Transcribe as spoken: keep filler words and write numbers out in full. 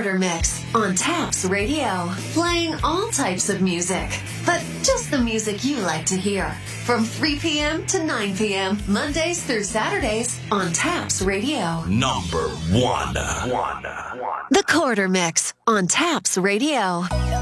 Quarter Mix on Taps Radio. Playing all types of music, but just the music you like to hear. From three p.m. to nine p.m. Mondays through Saturdays on Taps Radio. Number one. The Quarter Mix on Taps Radio.